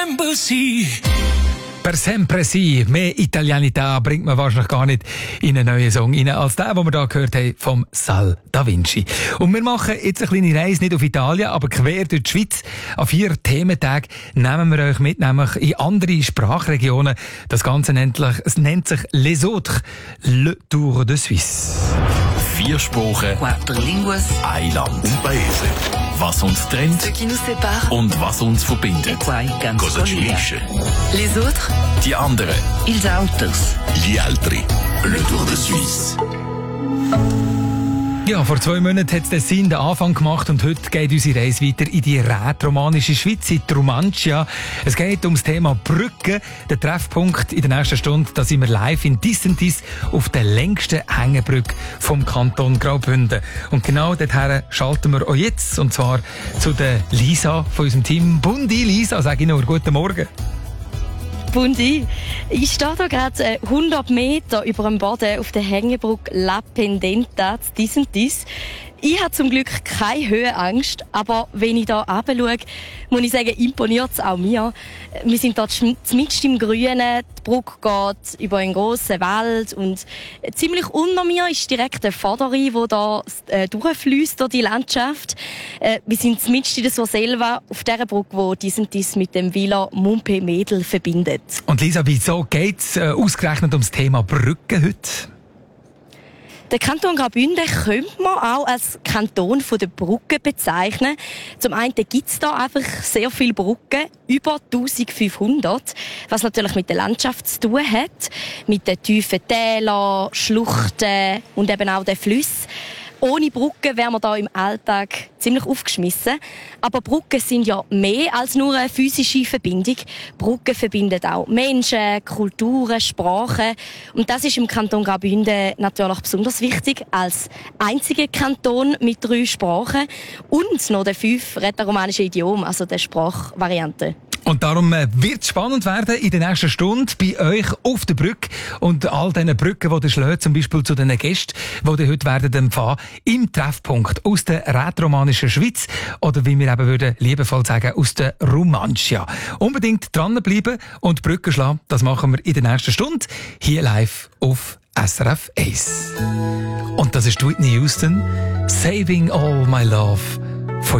Per sempre sì. Mehr Italianità bringt man wahrscheinlich gar nicht in einen neuen Song rein, als den wir hier gehört haben vom Sal Da Vinci. Und wir machen jetzt eine kleine Reise nicht auf Italien, aber quer durch die Schweiz. An 4 Thementagen nehmen wir euch mit, nämlich in andere Sprachregionen. Das Ganze nennt sich Les Autres, Le Tour de Suisse. 4 Sprachen, 4 línguas, ein Land, un paese. Was uns trennt ce qui nous sépare und was uns verbindet. qua i can Cosa ci scollia. unisce? Les autres, Die anderen. ils autres. Gli altri. Le Tour de Suisse. Ja, vor 2 Monaten hat Tessin den Anfang gemacht und heute geht unsere Reise weiter in die rätromanische Schweiz, in die Romancia. Es geht ums Thema Brücken. Der Treffpunkt in der nächsten Stunde, da sind wir live in Dissentis auf der längsten Hängebrücke vom Kanton Graubünden. Und genau dorthin schalten wir auch jetzt, und zwar zu der Lisa von unserem Team. Bundi, Lisa, sage ich nur, guten Morgen. Bundi, ich stehe hier gerade 100 Meter über dem Boden auf der Hängebrücke La Pendenta zu Dissentis. Ich habe zum Glück keine Höhenangst, aber wenn ich hier runter schaue, muss ich sagen, imponiert es auch mir. Wir sind dort mitten im Grünen, die Brücke geht über einen grossen Wald und ziemlich unter mir ist direkt eine Vorderrhein, die da durchfliesst durch die Landschaft. Wir sind mitten in der Surselva, auf dieser Brücke, die Dissentis mit dem Villa Mumpe-Medel verbindet. Und Lisa, wieso geht es ausgerechnet ums Thema Brücken heute? Der Kanton Graubünden könnte man auch als Kanton der Brücken bezeichnen. Zum einen gibt es da einfach sehr viele Brücken, über 1500, was natürlich mit der Landschaft zu tun hat, mit den tiefen Tälern, Schluchten und eben auch den Flüssen. Ohne Brücken wären wir da im Alltag ziemlich aufgeschmissen. Aber Brücken sind ja mehr als nur eine physische Verbindung. Brücken verbinden auch Menschen, Kulturen, Sprachen. Und das ist im Kanton Graubünden natürlich besonders wichtig, als einziger Kanton mit 3 Sprachen und noch den 5 rätoromanischen Idiomen, also der Sprachvarianten. Und darum wird es spannend werden in der nächsten Stunde bei euch auf der Brücke und all diesen Brücken, die ihr schlägt, zum Beispiel zu den Gästen, die ihr heute werden empfangen, im Treffpunkt aus der rätoromanischen Schweiz oder wie wir eben würden liebevoll sagen, aus der Romancia. Unbedingt dranbleiben und Brücken schlagen, das machen wir in der nächsten Stunde hier live auf SRF 1. Und das ist Whitney Houston, Saving All My Love